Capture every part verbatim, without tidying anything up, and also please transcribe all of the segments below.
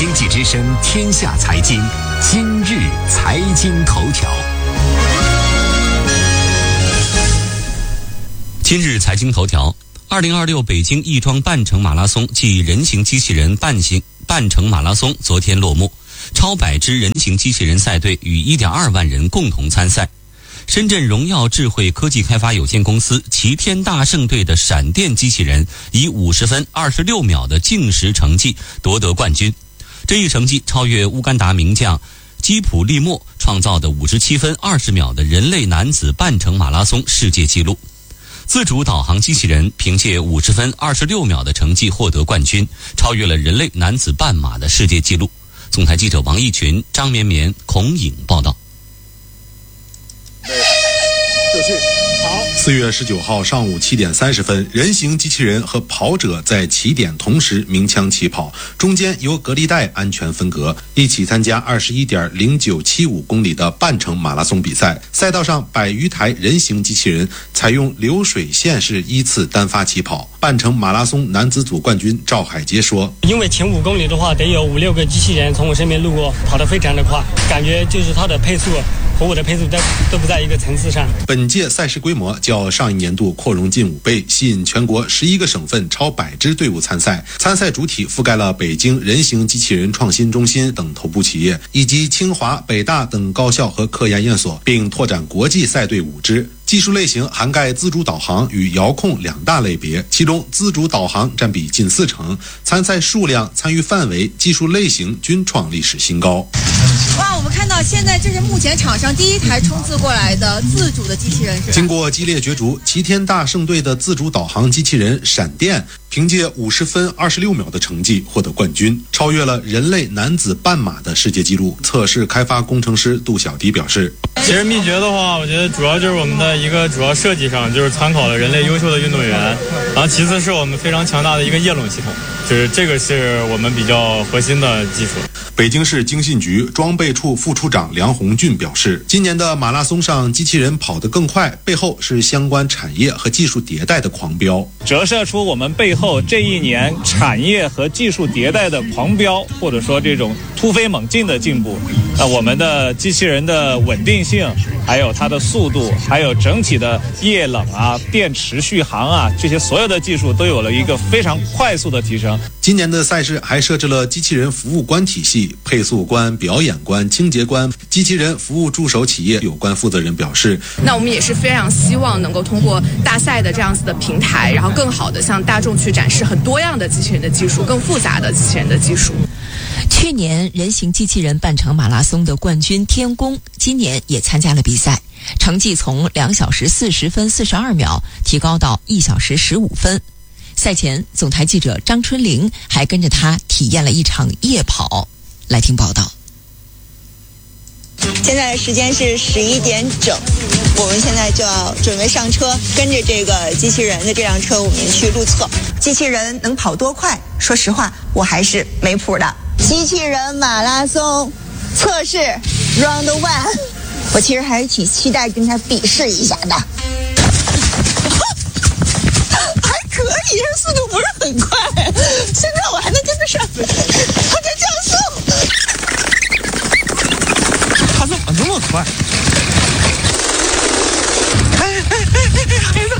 经济之声天下财经，今日财经头条。 今日财经头条：二零二六北京亦庄半程马拉松暨人形机器人半行半程马拉松昨天落幕，超百支人形机器人赛队与 一点二万人共同参赛。深圳荣耀智慧科技开发有限公司齐天大圣队的闪电机器人以五十分二十六秒的净时成绩夺得冠军，这一成绩超越乌干达名将基普利莫创造的五十七分二十秒的人类男子半程马拉松世界纪录。自主导航机器人凭借五十分二十六秒的成绩获得冠军，超越了人类男子半马的世界纪录。总台记者王义群、张绵绵、孔颖报道。 就绪。好。四月十九号上午七点三十分，人形机器人和跑者在起点同时鸣枪起跑，中间由隔离带安全分隔，一起参加二十一点零九七五公里的半程马拉松比赛。赛道上百余台人形机器人采用流水线式依次单发起跑。半程马拉松男子组冠军赵海杰说：“ 因为前五公里的话，得有五六个机器人从我身边路过，跑得非常的快，感觉就是它的配速和我的配速都都不在一个层次上。” 本届赛事规模较上一年度扩容近五倍，吸引全国十一个省份超百支队伍参赛。参赛主体覆盖了北京人形机器人创新中心等头部企业，以及清华、北大等高校和科研院所，并拓展国际赛队五支。技术类型涵盖自主导航与遥控两大类别，其中自主导航占比近四成，参赛数量、参与范围、技术类型均创历史新高。 哇，我们看到现在这是目前场上第一台冲刺过来的自主的机器人。 经过激烈角逐，齐天大圣队的自主导航机器人闪电凭借五十分二十六秒的成绩获得冠军，超越了人类男子半马的世界纪录。测试开发工程师杜小迪表示：“ 其实秘诀的话，我觉得主要就是我们的一个主要设计上，就是参考了人类优秀的运动员，然后其次是我们非常强大的一个液冷系统，就是这个是我们比较核心的技术。” 北京市经信局装备处副处长梁红俊表示，今年的马拉松上机器人跑得更快，背后是相关产业和技术迭代的狂飙， 折射出我们背后这一年产业和技术迭代的狂飙，或者说这种突飞猛进的进步。那我们的机器人的稳定性，还有它的速度，还有整体的液冷啊、电池续航啊，这些所有的技术都有了一个非常快速的提升。 今年的赛事还设置了机器人服务官体系，配速官、表演官、清洁官、机器人服务助手企业有关负责人表示， 那我们也是非常希望能够通过大赛的这样子的平台，然后更好的向大众去展示很多样的机器人的技术，更复杂的机器人的技术。 去年人形机器人半程马拉松的冠军天宫今年也参加了比赛，成绩从两小时四十分四十二秒提高到一小时十五分。赛前，总台记者张春玲还跟着他体验了一场夜跑。来听报道。 现在时间是十一点整，我们现在就要准备上车，跟着这个机器人的这辆车我们去路测。机器人能跑多快？说实话，我还是没谱的。机器人马拉松测试 Round One， 我其实还是挺期待跟他比试一下的。可以，速度不是很快，现在我还能跟得上，他在降速。 他怎么那么快？哎哎哎哎，孩子，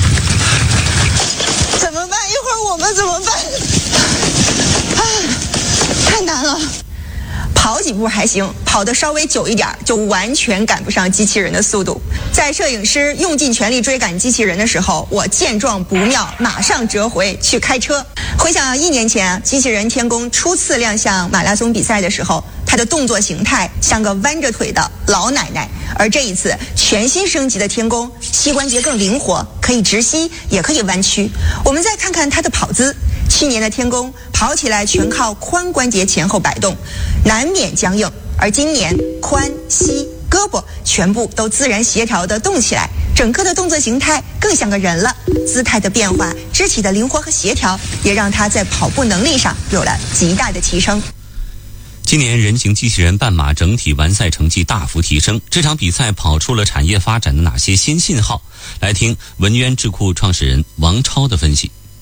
怎么办？一会儿我们怎么办？啊，太难了。跑几步还行，跑得稍微久一点就完全赶不上机器人的速度。在摄影师用尽全力追赶机器人的时候，我见状不妙，马上折回去开车。回想一年前机器人天宫初次亮相马拉松比赛的时候，它的动作形态像个弯着腿的老奶奶，而这一次全新升级的天宫膝关节更灵活，可以直膝也可以弯曲。我们再看看它的跑姿，去年的天宫跑起来全靠髋关节前后摆动，难免僵硬，而今年髋、膝、胳膊全部都自然协调地动起来，整个的动作形态更像个人了。姿态的变化、肢体的灵活和协调，也让他在跑步能力上有了极大的提升。 今年人形机器人半马整体完赛成绩大幅提升，这场比赛跑出了产业发展的哪些新信号？来听文渊智库创始人王超的分析。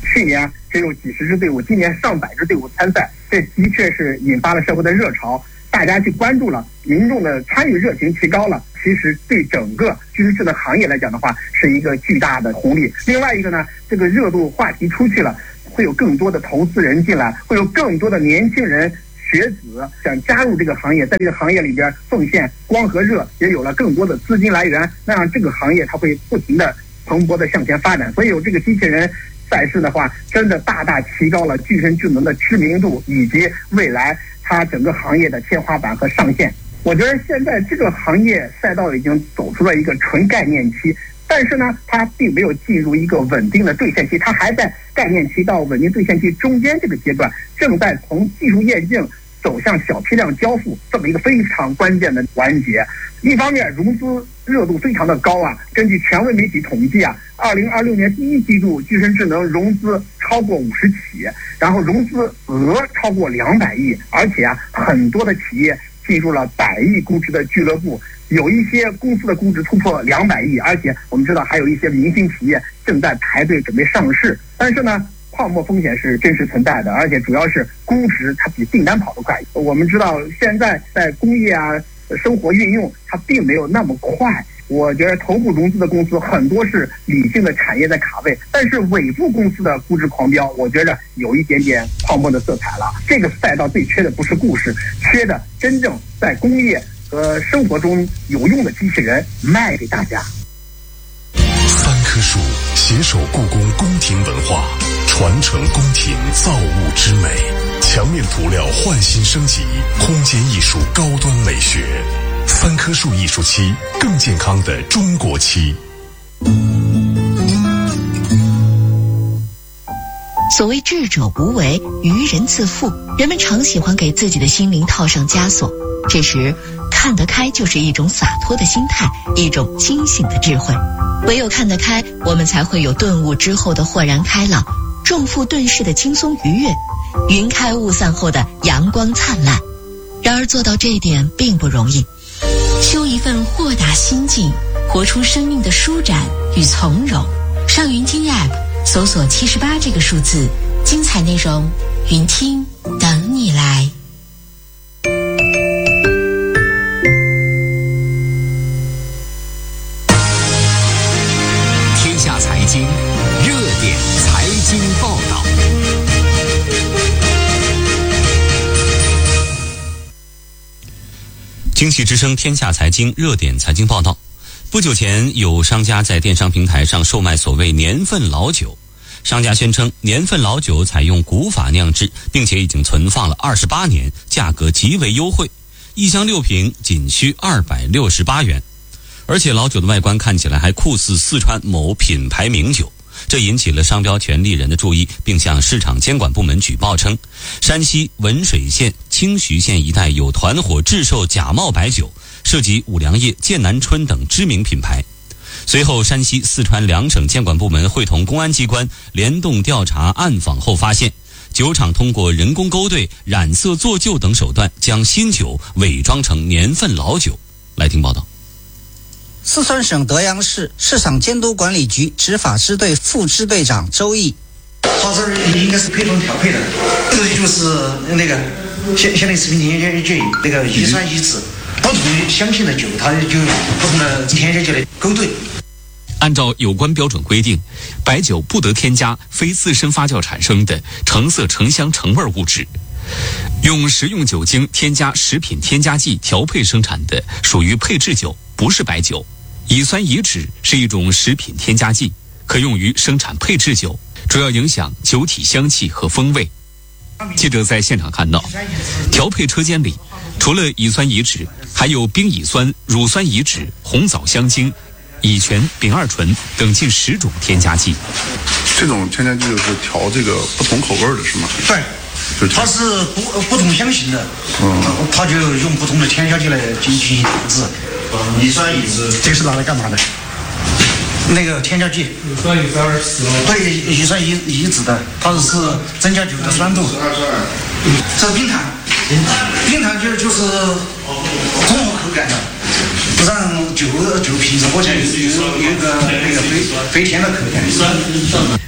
去年只有几十支队伍，今年上百支队伍参赛，这的确是引发了社会的热潮，大家去关注了，民众的参与热情提高了，其实对整个军事智能行业来讲的话，是一个巨大的红利。另外一个呢，这个热度话题出去了，会有更多的投资人进来，会有更多的年轻人学子想加入这个行业，在这个行业里边奉献光和热，也有了更多的资金来源，那样这个行业它会不停的蓬勃的向前发展。所以有这个机器人赛事的话，真的大大提高了具身智能的知名度，以及未来它整个行业的天花板和上限。我觉得现在这个行业赛道已经走出了一个纯概念期，但是呢，它并没有进入一个稳定的兑现期，它还在概念期到稳定兑现期中间这个阶段，正在从技术验证走向小批量交付这么一个非常关键的环节。一方面，融资热度非常的高啊，根据权威媒体统计啊，二零二六年第一季度具身智能融资超过五十起，然后融资额超过两百亿，而且啊，很多的企业进入了百亿估值的俱乐部，有一些公司的估值突破两百亿，而且我们知道还有一些明星企业正在排队准备上市。但是呢，泡沫风险是真实存在的，而且主要是估值它比订单跑得快。我们知道现在在工业啊、生活运用它并没有那么快。我觉得头部融资的公司很多是理性的产业在卡位，但是尾部公司的估值狂飙，我觉得有一点点泡沫的色彩了。这个赛道最缺的不是故事，缺的真正在工业和生活中有用的机器人卖给大家。 三棵树携手故宫宫廷文化，传承宫廷造物之美，墙面涂料焕新升级，空间艺术高端美学。三棵树艺术漆，更健康的中国漆。 所谓智者无为，愚人自负，人们常喜欢给自己的心灵套上枷锁，这时看得开就是一种洒脱的心态，一种清醒的智慧。唯有看得开，我们才会有顿悟之后的豁然开朗，重负顿逝的轻松愉悦，云开雾散后的阳光灿烂。然而做到这一点并不容易，修一份豁达心境，活出生命的舒展与从容。上云听 App 搜索七十八这个数字，精彩内容云听等你来。 天下财经热点财经报道。 经济之声天下财经热点财经报道。不久前，有商家在电商平台上售卖所谓年份老酒。商家宣称，年份老酒采用古法酿制，并且已经存放了二十八年，价格极为优惠，一箱六瓶仅需二百六十八元。而且老酒的外观看起来还酷似四川某品牌名酒，这引起了商标权利人的注意，并向市场监管部门举报称，山西文水县清徐县一带有团伙制售假冒白酒，涉及五粮液、剑南春等知名品牌。随后，山西、四川两省监管部门会同公安机关联动调查暗访后发现，酒厂通过人工勾兑、染色做旧等手段，将新酒伪装成年份老酒。来听报道。 四川省德阳市市场监督管理局执法支队副支队长周毅， 它这儿应该是配方调配的，这个就是那个相相当于食品添加剂那个乙酸乙酯，不同香型的酒它就有不同的添加剂的勾兑。 按照有关标准规定，白酒不得添加非自身发酵产生的成色、成香、成味物质。用食用酒精添加食品添加剂调配生产的属于配制酒，不是白酒。乙酸乙酯是一种食品添加剂，可用于生产配制酒，主要影响酒体香气和风味。记者在现场看到，调配车间里除了乙酸乙酯，还有冰乙酸、乳酸乙酯、红枣香精、乙醛、丙二醇等近十种添加剂。 这种添加剂就是调这个不同口味的是吗？ 对，它是不不同香型的，嗯，它就用不同的添加剂来进行调制。乙酸乙酯，这个是拿来干嘛的？那个添加剂。乙酸乙酯是对，乙酸乙乙酯的，它是增加酒的酸度。这是冰糖，冰糖就就是综合口感的，让酒酒品质喝起来有有一个那个肥肥甜的口感。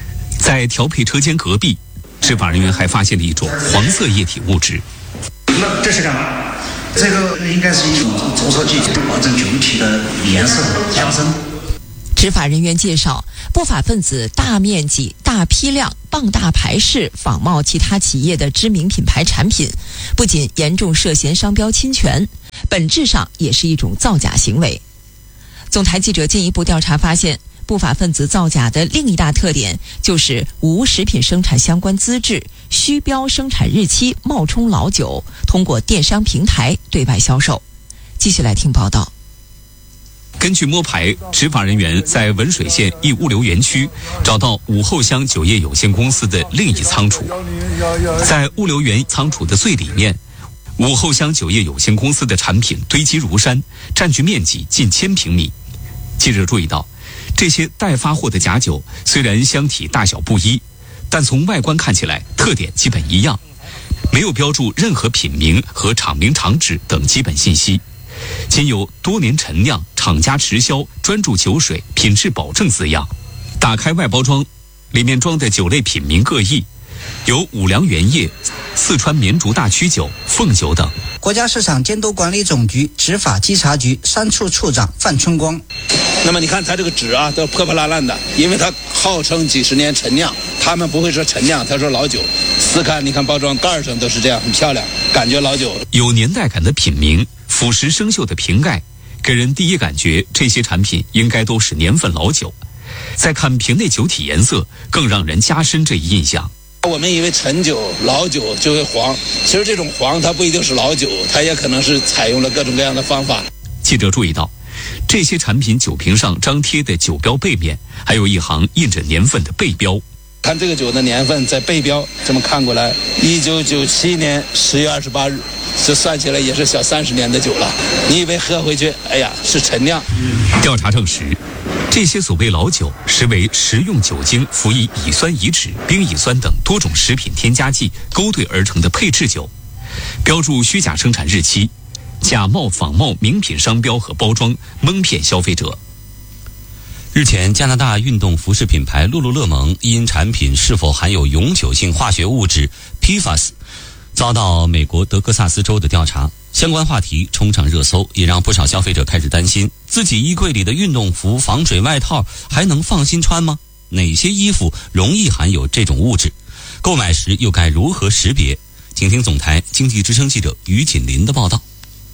在调配车间隔壁，执法人员还发现了一种黄色液体物质。 那这是干嘛？这个应该是一种着色剂，保证酒体的颜色加深。 执法人员介绍，不法分子大面积、大批量、傍大牌式仿冒其他企业的知名品牌产品，不仅严重涉嫌商标侵权，本质上也是一种造假行为。总台记者进一步调查发现，不法分子造假的另一大特点就是无食品生产相关资质、虚标生产日期、冒充老酒，通过电商平台对外销售。继续来听报道。 根据摸排，执法人员在文水县一物流园区找到武后乡酒业有限公司的另一仓储。在物流园仓储的最里面，武后乡酒业有限公司的产品堆积如山，占据面积近千平米。记者注意到，这些待发货的假酒虽然箱体大小不一，但从外观看起来特点基本一样，没有标注任何品名和厂名厂址等基本信息，仅有多年陈酿、厂家持销、专注酒水、品质保证字样。打开外包装，里面装的酒类品名各异，有五粮原液、四川绵竹大曲酒、凤酒等。 国家市场监督管理总局执法稽查局三处处长范春光。 那么你看它这个纸啊，都破破烂烂的，因为它号称几十年陈酿，他们不会说陈酿，他说老酒。撕开，你看包装盖上都是这样，很漂亮，感觉老酒。 有年代感的品名，腐蚀生锈的瓶盖，给人第一感觉这些产品应该都是年份老酒。再看瓶内酒体颜色，更让人加深这一印象。 我们以为陈酒、老酒就会黄，其实这种黄它不一定是老酒，它也可能是采用了各种各样的方法。 记者注意到，这些产品酒瓶上张贴的酒标背面，还有一行印着年份的背标。 看这个酒的年份，在背标这么看过来，一九九七年十月二十八日，这算起来也是小三十年的酒了。你以为喝回去，哎呀，是陈酿。 调查证实，这些所谓老酒实为食用酒精辅以乙酸乙酯、丙乙酸等多种食品添加剂勾兑而成的配制酒，标注虚假生产日期，假冒仿冒名品商标和包装，蒙骗消费者。 日前，加拿大运动服饰品牌露露乐蒙因产品是否含有永久性化学物质 P F A S 遭到美国德克萨斯州的调查，相关话题冲上热搜，也让不少消费者开始担心，自己衣柜里的运动服、防水外套还能放心穿吗？哪些衣服容易含有这种物质？购买时又该如何识别？请听总台经济之声记者于锦林的报道。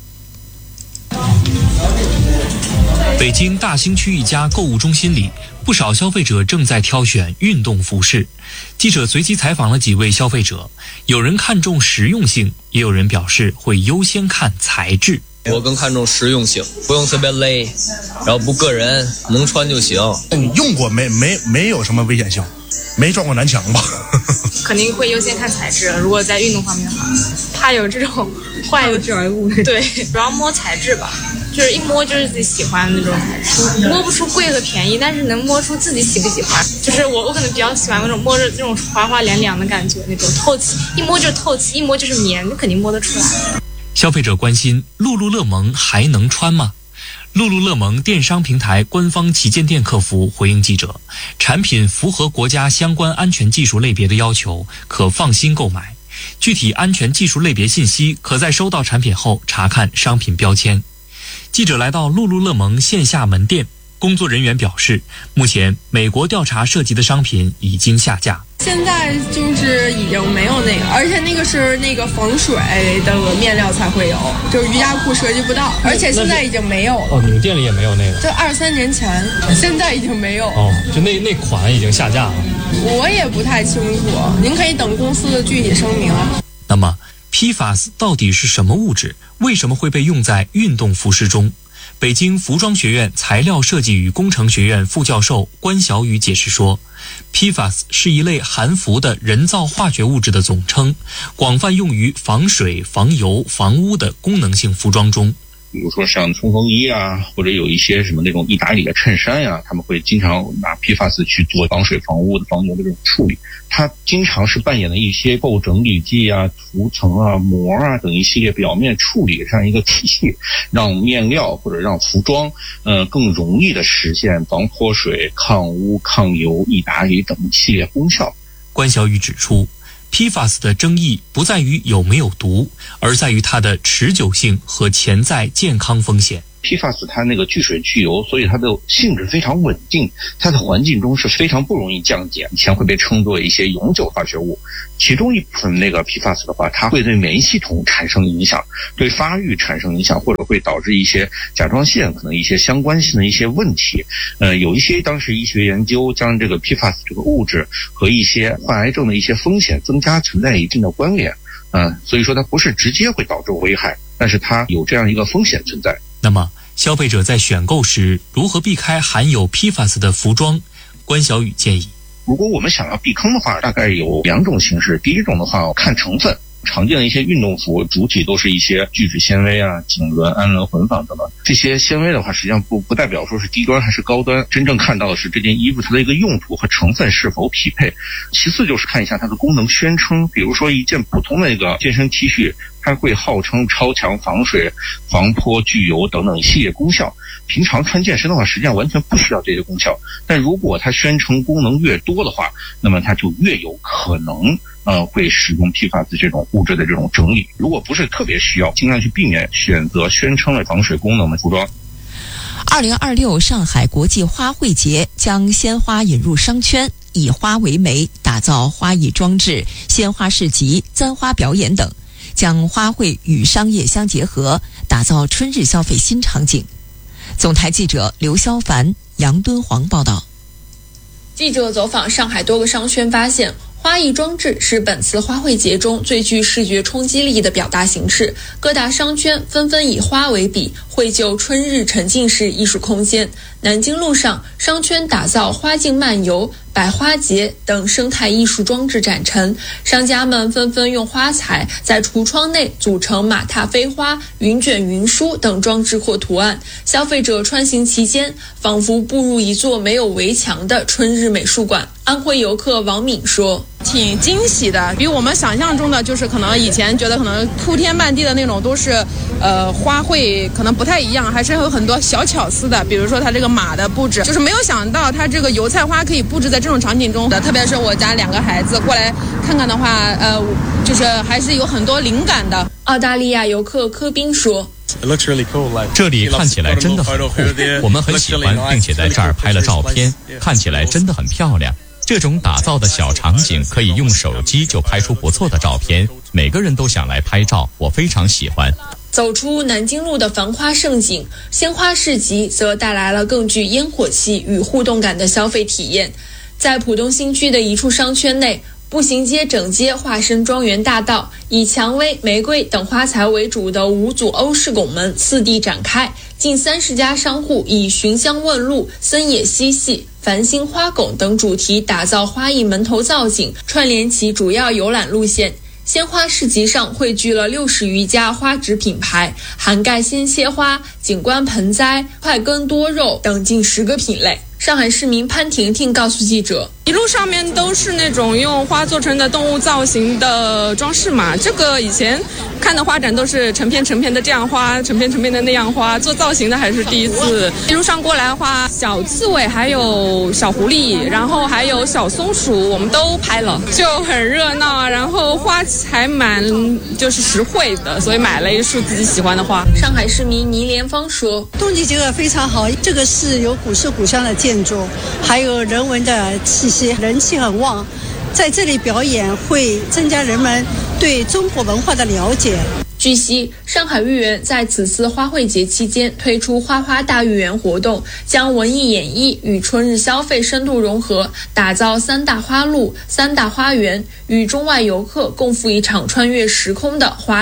北京大兴区一家购物中心里，不少消费者正在挑选运动服饰。记者随机采访了几位消费者，有人看重实用性，也有人表示会优先看材质。 我更看重实用性，不用特别勒，然后不硌人，能穿就行。 你用过没？没没有什么危险性，没撞过南墙吧？ 肯定会优先看材质。如果在运动方面的话，怕有这种坏的致癌物。对，主要摸材质吧。就是一摸就是自己喜欢的那种材质，摸不出贵和便宜，但是能摸出自己喜不喜欢。就是我我可能比较喜欢那种摸着那种滑滑凉凉的感觉，那种透气，一摸就是透气，一摸就是棉，你肯定摸得出来。 消费者关心露露乐蒙还能穿吗？露露乐蒙电商平台官方旗舰店客服回应记者，产品符合国家相关安全技术类别的要求，可放心购买。具体安全技术类别信息可在收到产品后查看商品标签。记者来到露露乐蒙线下门店，工作人员表示，目前美国调查涉及的商品已经下架。 现在就是已经没有那个，而且那个是那个防水的面料才会有，就是瑜伽裤涉及不到，而且现在已经没有了。 哦，你们店里也没有那个？ 就二三年前，现在已经没有。 哦，就那那款已经下架了。 我也不太清楚，您可以等公司的具体声明。 那么 P F A S 到底是什么物质？为什么会被用在运动服饰中？北京服装学院材料设计与工程学院副教授关小雨解释说， P F A S 是一类含氟的人造化学物质的总称，广泛用于防水、防油、防污的功能性服装中。 比如说像冲锋衣啊，或者有一些什么那种意大利的衬衫呀、啊，他们会经常拿 P F A S 去做防水防污的防磨的这种处理。它经常是扮演了一些后整理剂啊、涂层啊、膜啊等一系列表面处理这样一个体系，让面料或者让服装呃更容易的实现防泼水、抗污、抗油、易打理等系列功效。 关小雨指出， P F A S 的争议不在于有没有毒，而在于它的持久性和潜在健康风险。 P F A S 它那个聚水聚油，所以它的性质非常稳定，它在环境中是非常不容易降解，以前会被称作一些永久化学物。其中一部分那个 P F A S 的话，它会对免疫系统产生影响，对发育产生影响，或者会导致一些甲状腺可能一些相关性的一些问题。呃，有一些当时医学研究将这个 P F A S 这个物质和一些患癌症的一些风险增加存在一定的关联。嗯、呃，所以说它不是直接会导致危害，但是它有这样一个风险存在。 那么消费者在选购时如何避开含有 P F A S 的服装？关小雨建议， 如果我们想要避坑的话，大概有两种形式。第一种的话，看成分。常见的一些运动服主体都是一些聚酯纤维啊、锦纶、氨纶混纺等等。这些纤维的话，实际上不不代表说是低端还是高端，真正看到的是这件衣服它的一个用途和成分是否匹配。其次就是看一下它的功能宣称，比如说一件普通的一个健身 T 恤，它会号称超强防水、防泼、聚油等等一系列功效。平常穿健身的话，实际上完全不需要这些功效。但如果它宣称功能越多的话，那么它就越有可能呃会使用 P F A S 这种物质的这种整理。如果不是特别需要，尽量去避免选择宣称了防水功能的服装。 二零二六上海国际花卉节将鲜花引入商圈，以花为媒，打造花艺装置、鲜花市集、簪花表演等，将花卉与商业相结合，打造春日消费新场景。总台记者刘潇凡、杨敦煌报道。 记者走访上海多个商圈发现，花艺装置是本次花卉节中最具视觉冲击力的表达形式，各大商圈纷纷以花为笔，绘就春日沉浸式艺术空间。南京路上，商圈打造花径漫游、百花节等生态艺术装置展陈，商家们纷纷用花材在橱窗内组成马踏飞花、云卷云舒等装置或图案，消费者穿行其间，仿佛步入一座没有围墙的春日美术馆。安徽游客王敏说， 挺惊喜的，比我们想象中的就是可能以前觉得可能铺天漫地的那种都是呃花卉可能不太一样，还是有很多小巧思的，比如说它这个马的布置，就是没有想到它这个油菜花可以布置在这种场景中的，特别是我家两个孩子过来看看的话，呃就是还是有很多灵感的。 澳大利亚游客柯宾说， 这里看起来真的很酷，我们很喜欢，并且在这儿拍了照片，看起来真的很漂亮。这种打造的小场景可以用手机就拍出不错的照片，每个人都想来拍照，我非常喜欢。 走出南京路的繁花盛景，鲜花市集则带来了更具烟火气与互动感的消费体验。在浦东新区的一处商圈内，步行街整街化身庄园大道，以蔷薇、玫瑰等花材为主的五组欧式拱门四地展开，近三十家商户以寻香问路、森野嬉戏、繁星花拱等主题打造花艺门头造景，串联其主要游览路线。鲜花市集上汇聚了六十余家花植品牌，涵盖鲜切花、景观盆栽、快根多肉等近十个品类。上海市民潘婷婷告诉记者， 一路上面都是那种用花做成的动物造型的装饰嘛，这个以前看的花展都是成片成片的这样花，成片成片的那样花，做造型的还是第一次。一路上过来的话，小刺猬还有小狐狸，然后还有小松鼠，我们都拍了，就很热闹，然后花还蛮就是实惠的，所以买了一束自己喜欢的花。 上海市民倪连芳说， 冬季这个非常好，这个是有古色古香的建筑，还有人文的气息，人气很旺，在这里表演会增加人们对中国文化的了解。 据悉，上海豫园在此次花卉节期间推出花花大豫园活动，将文艺演绎与春日消费深度融合，打造三大花路、三大花园，与中外游客共赴一场穿越时空的花旅。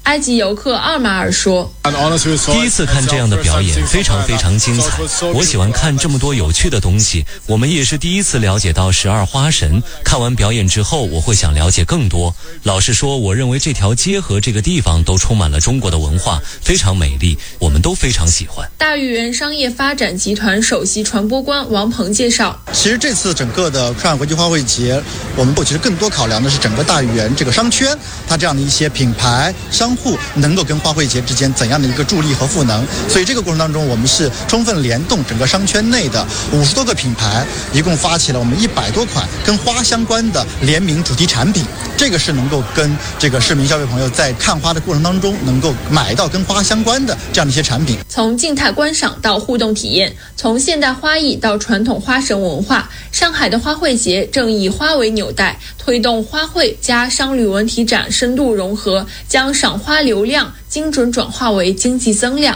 埃及游客阿马尔说：“ 第一次看这样的表演，非常非常精彩。我喜欢看这么多有趣的东西。我们也是第一次了解到十二花神。看完表演之后，我会想了解更多。老实说，我认为这条街和这个地方都充满了中国的文化，非常美丽，我们都非常喜欢。” 大豫园商业发展集团首席传播官王鹏介绍：“ 其实这次整个的上海国际花卉节，我们其实更多考量的是整个大豫园这个商圈，它这样的一些品牌商户能够跟花卉节之间怎样的一个助力和赋能。所以这个过程当中，我们是充分联动整个商圈内的五十多个品牌，一共发起了我们一百多款跟花相关的联名主题产品。这个是能够跟这个市民消费朋友在看花的过程当中，能够买到跟花相关的这样的一些产品。 从静态观赏到互动体验，从现代花艺到传统花神文化，上海的花卉节正以花为纽带，推动花卉加商旅文体展深度融合，将赏花流量精准转化为经济增量。